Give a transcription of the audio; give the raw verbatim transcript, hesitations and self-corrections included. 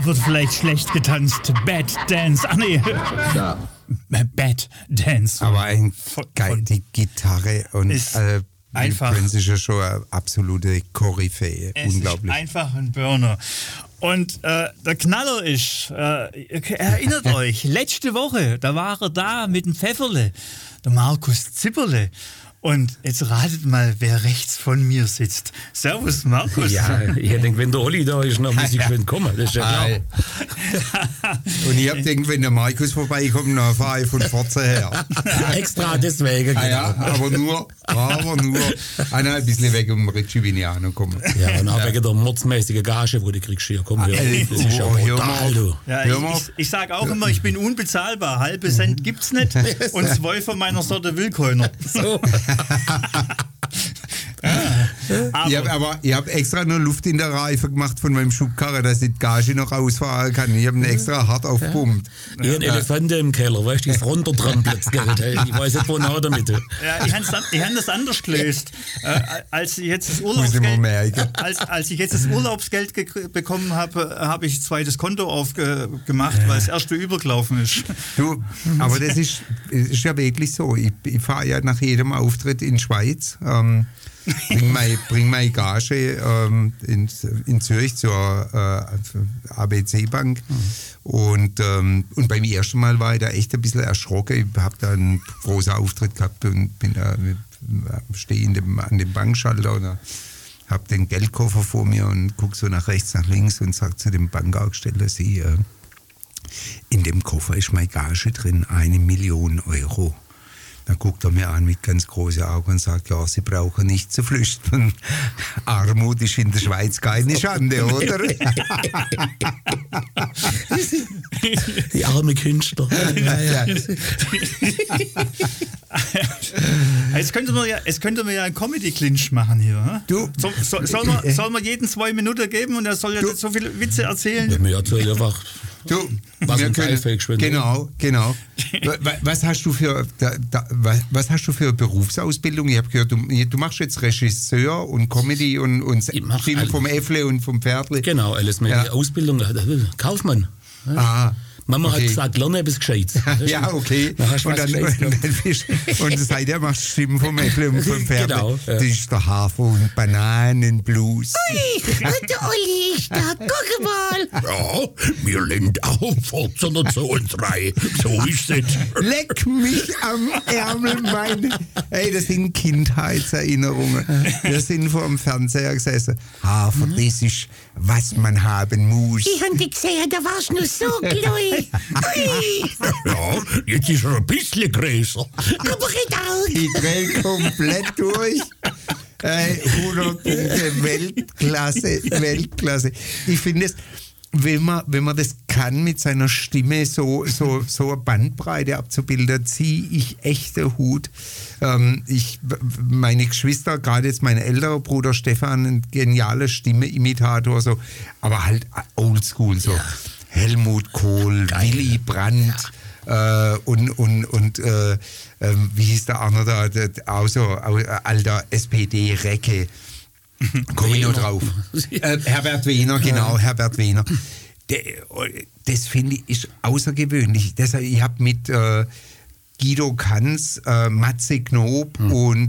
wird vielleicht schlecht getanzt. Bad Dance. Ach nee. Ja. Bad Dance. Aber ein Von- geil, von- die Gitarre und Ist äh, einfach- Prince ist ja schon eine absolute Koryphäe. Es Unglaublich. ist einfach ein Burner. Und äh, der Knaller ist, äh, ihr erinnert euch, letzte Woche, da war er da mit dem Pfefferle, der Markus Zipperle. Und jetzt ratet mal, wer rechts von mir sitzt. Servus, Markus. Ja, ich denke, wenn der Olli da ist, dann muss ich schön kommen. Das ist ja klar. Und ich hab gedacht, wenn der Markus vorbeikommt, dann fahre ich von Forza her. Extra deswegen. Ah, ja, genau. aber nur, aber nur einer ein bisschen weg um Richie Viniano kommen. Ja, und auch wegen der mordsmäßigen Gage, wo du kriegst hier. Komm, hör, Ey, das ist ja oh, hör brutal, mal. du. Ja, Hör ich, mal. ich, ich sage auch immer, ich bin unbezahlbar. Halbe Cent gibt's nicht. Und zwei von meiner Sorte will keiner. So. Aber, Ich habe aber ich hab extra nur Luft in der Reife gemacht von meinem Schubkarre, dass ich die Gage noch ausfahren kann. Ich habe ihn extra hart aufgepumpt. Ich habe einen Elefanten im Keller, weißt du, das runtertrampelt das Geld. Hey. Ich weiß nicht, wo nach damit. ja, ich habe hab das anders gelöst. Äh, als, ich jetzt das Muss ich mal Urlaubsgeld, merken. als, als ich jetzt das Urlaubsgeld ge- bekommen habe, habe ich ein zweites Konto aufgemacht, weil das erste übergelaufen ist. Du, aber das ist, ist ja wirklich so. Ich, ich fahre ja nach jedem Auftritt in die Schweiz. Ähm, bring meine bring mein Gage ähm, in, in Zürich zur äh, A B C-Bank. Mhm. Und, ähm, und beim ersten Mal war ich da echt ein bisschen erschrocken. Ich habe da einen großen Auftritt gehabt und bin da stehe in dem, an dem Bankschalter und habe den Geldkoffer vor mir und gucke so nach rechts, nach links und sage zu dem Bankaufsteller, Sie, äh, in dem Koffer ist meine Gage drin, eine Million Euro. Dann guckt er mir an mit ganz großen Augen und sagt, ja, Sie brauchen nicht zu flüchten. Armut ist in der Schweiz keine Schande, oder? Die arme Künstler. Ja, ja. Jetzt könnte man ja, jetzt könnte man ja einen Comedy-Clinch machen hier. Hm? Du, So, so, soll, man, soll man jeden zwei Minuten geben und er soll ja Du- nicht so viele Witze erzählen? Ja, mir erzählt einfach, du, was wir ein können- Pfeifig schwindet. Genau, genau. Wa- wa- Was hast du für, da, da, wa- was hast du für Berufsausbildung? Ich habe gehört, du, du machst jetzt Regisseur und Comedy und, und Ich mach Film alles. vom Äffle und vom Pferdle. genau, alles mit Ja. der Ausbildung. Kaufmann. Ah, Mama okay. hat gesagt, lerne etwas Gescheites. Ja, okay. Dann hast du und, was dann, Gescheites und, dann bist, und seither machst du Stimmen vom Äffle und vom Pferdle. Genau, ja. Das ist der Hafer- und Bananenblues. Und der Olli ist da, guck mal. Ja, mir lenkt auf, neunzehnhundertzweiunddreißig. So ist es. Leck mich am Ärmel, meine. Ey, das sind Kindheitserinnerungen. Wir sind vor dem Fernseher gesessen. Hafer, das ist, was man haben muss. Ich hab dich gesehen, da warst du nur so klein. Ui, Ja, jetzt ist er ein bisschen größer. aber genau. Ich dreh komplett durch. Ey, hundert Punkte, Weltklasse, Weltklasse. Ich finde es, wenn man, wenn man das kann, mit seiner Stimme so, so, so eine Bandbreite abzubilden, ziehe ich echt den Hut. Ähm, ich, meine Geschwister, gerade jetzt mein älterer Bruder Stefan, ein genialer Stimme-Imitator, so, aber halt oldschool, so. Helmut Kohl, Willy Brandt. Äh, und und, und äh, äh, wie hieß der andere da, der, auch so äh, alter S P D-Recke. Komme ich noch drauf. Äh, Herbert Wehner, genau, Herbert Wehner. Der, das finde ich ist außergewöhnlich. Deshalb, ich habe mit äh, Guido Kanz, äh, Matze Knob hm. und